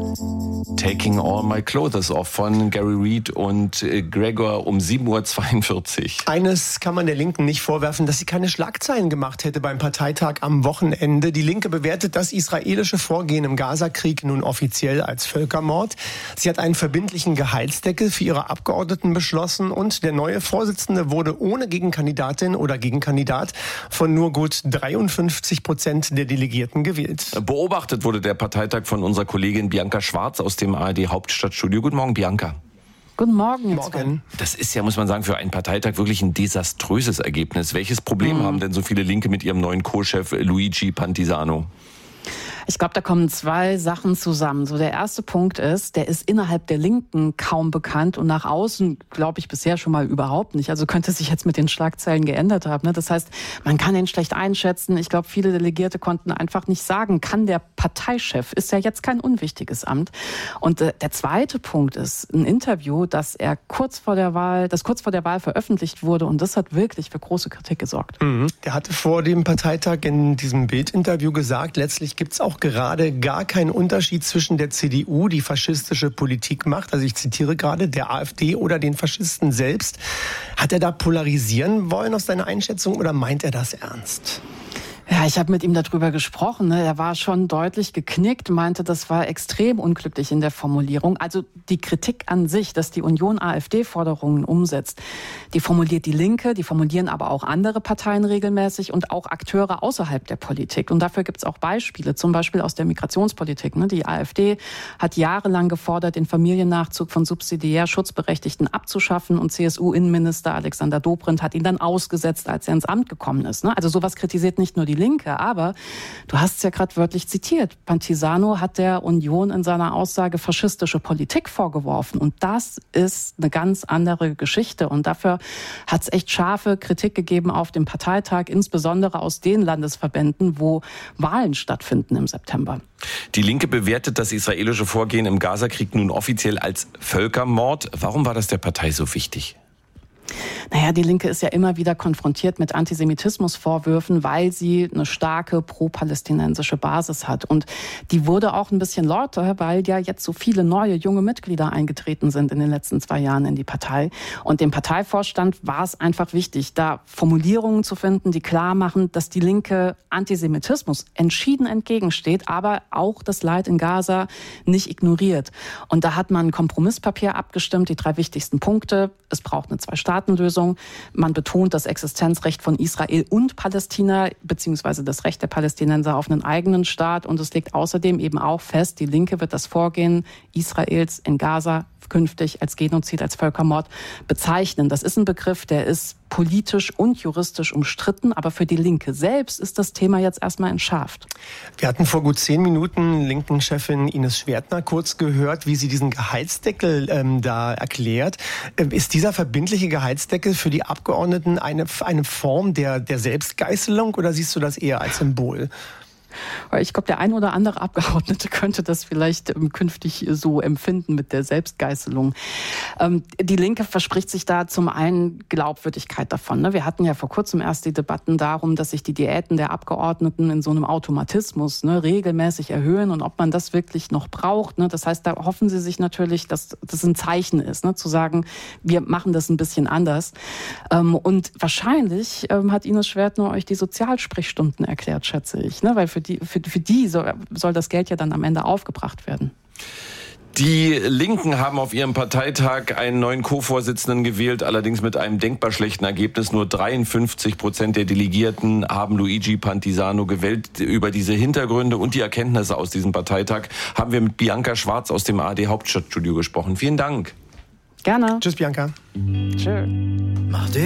Taking All My Clothes Off von Gary Reed und Gregor um 7.42 Uhr. Eines kann man der Linken nicht vorwerfen, dass sie keine Schlagzeilen gemacht hätte beim Parteitag am Wochenende. Die Linke bewertet das israelische Vorgehen im Gazakrieg nun offiziell als Völkermord. Sie hat einen verbindlichen Gehaltsdeckel für ihre Abgeordneten beschlossen und der neue Vorsitzende wurde ohne Gegenkandidatin oder Gegenkandidat von nur gut 53% der Delegierten gewählt. Beobachtet wurde der Parteitag von unserer Kollegin Bianca Schwarz aus dem ARD-Hauptstadtstudio. Guten Morgen, Bianca. Guten Morgen. Morgen. Das ist ja, muss man sagen, für einen Parteitag wirklich ein desaströses Ergebnis. Welches Problem haben denn so viele Linke mit ihrem neuen Co-Chef Luigi Pantisano? Ich glaube, da kommen zwei Sachen zusammen. So, der erste Punkt ist, der ist innerhalb der Linken kaum bekannt und nach außen, glaube ich, bisher schon mal überhaupt nicht. Also könnte sich jetzt mit den Schlagzeilen geändert haben. Ne? Das heißt, man kann ihn schlecht einschätzen. Ich glaube, viele Delegierte konnten einfach nicht sagen, kann der Parteichef, ist ja jetzt kein unwichtiges Amt. Und der zweite Punkt ist ein Interview, das kurz vor der Wahl veröffentlicht wurde und das hat wirklich für große Kritik gesorgt. Der hatte vor dem Parteitag in diesem Bildinterview gesagt, letztlich gibt es auch gerade gar keinen Unterschied zwischen der CDU, die faschistische Politik macht, also ich zitiere gerade, der AfD oder den Faschisten selbst. Hat er da polarisieren wollen aus seiner Einschätzung oder meint er das ernst? Ja, ich habe mit ihm darüber gesprochen. Ne? Er war schon deutlich geknickt, meinte, das war extrem unglücklich in der Formulierung. Also die Kritik an sich, dass die Union AfD-Forderungen umsetzt, die formuliert die Linke, die formulieren aber auch andere Parteien regelmäßig und auch Akteure außerhalb der Politik. Und dafür gibt es auch Beispiele, zum Beispiel aus der Migrationspolitik. Ne? Die AfD hat jahrelang gefordert, den Familiennachzug von subsidiär Schutzberechtigten abzuschaffen und CSU-Innenminister Alexander Dobrindt hat ihn dann ausgesetzt, als er ins Amt gekommen ist. Ne? Also sowas kritisiert nicht nur die Linke, aber du hast es ja gerade wörtlich zitiert. Pantisano hat der Union in seiner Aussage faschistische Politik vorgeworfen und das ist eine ganz andere Geschichte und dafür hat es echt scharfe Kritik gegeben auf dem Parteitag, insbesondere aus den Landesverbänden, wo Wahlen stattfinden im September. Die Linke bewertet das israelische Vorgehen im Gazakrieg nun offiziell als Völkermord. Warum war das der Partei so wichtig? Naja, die Linke ist ja immer wieder konfrontiert mit Antisemitismusvorwürfen, weil sie eine starke pro-palästinensische Basis hat. Und die wurde auch ein bisschen lauter, weil ja jetzt so viele neue, junge Mitglieder eingetreten sind in den letzten 2 Jahren in die Partei. Und dem Parteivorstand war es einfach wichtig, da Formulierungen zu finden, die klar machen, dass die Linke Antisemitismus entschieden entgegensteht, aber auch das Leid in Gaza nicht ignoriert. Und da hat man ein Kompromisspapier abgestimmt, die 3 wichtigsten Punkte. Es braucht eine 2-Staaten-Lösung. Man betont das Existenzrecht von Israel und Palästina, beziehungsweise das Recht der Palästinenser auf einen eigenen Staat. Und es legt außerdem eben auch fest, die Linke wird das Vorgehen Israels in Gaza künftig als Genozid, als Völkermord bezeichnen. Das ist ein Begriff, der ist politisch und juristisch umstritten, aber für die Linke selbst ist das Thema jetzt erstmal entschärft. Wir hatten vor gut 10 Minuten Linken-Chefin Ines Schwertner kurz gehört, wie sie diesen Gehaltsdeckel da erklärt. Ist dieser verbindliche Gehaltsdeckel für die Abgeordneten eine Form der Selbstgeißelung oder siehst du das eher als Symbol? Ich glaube, der ein oder andere Abgeordnete könnte das vielleicht künftig so empfinden mit der Selbstgeißelung. Die Linke verspricht sich da zum einen Glaubwürdigkeit davon. Ne? Wir hatten ja vor kurzem erst die Debatten darum, dass sich die Diäten der Abgeordneten in so einem Automatismus regelmäßig erhöhen und ob man das wirklich noch braucht. Ne? Das heißt, da hoffen sie sich natürlich, dass das ein Zeichen ist, zu sagen, wir machen das ein bisschen anders. Und wahrscheinlich hat Ines Schwertner euch die Sozialsprechstunden erklärt, schätze ich, weil für die soll das Geld ja dann am Ende aufgebracht werden. Die Linken haben auf ihrem Parteitag einen neuen Co-Vorsitzenden gewählt, allerdings mit einem denkbar schlechten Ergebnis. Nur 53% der Delegierten haben Luigi Pantisano gewählt. Über diese Hintergründe und die Erkenntnisse aus diesem Parteitag haben wir mit Bianca Schwarz aus dem ARD Hauptstadtstudio gesprochen. Vielen Dank. Gerne. Tschüss, Bianca. Tschö.